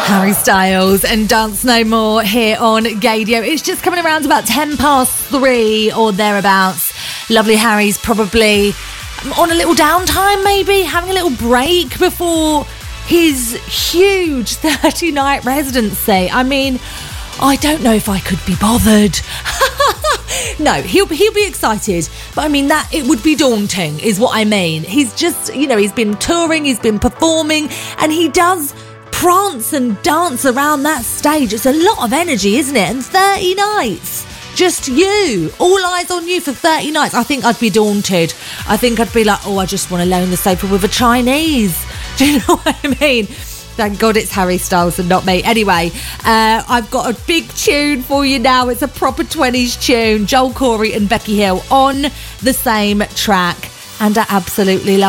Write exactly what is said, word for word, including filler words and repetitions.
Harry Styles and Dance No More here on Gaydio. It's just coming around about ten past three or thereabouts. Lovely Harry's probably on a little downtime, maybe having a little break before his huge thirty-night residency. I mean, I don't know if I could be bothered. No, he'll he'll be excited, but I mean that it would be daunting, is what I mean. He's just, you know, he's been touring, he's been performing, and he does prance and dance around that stage. It's a lot of energy, isn't it? And thirty nights, just you, all eyes on you for thirty nights. I think I'd be daunted. I think I'd be like, oh, I just want to lay on the sofa with a Chinese. Do you know what I mean? Thank God it's Harry Styles and not me. Anyway, uh, I've got a big tune for you now. It's a proper twenties tune. Joel Corey and Becky Hill on the same track. And I absolutely love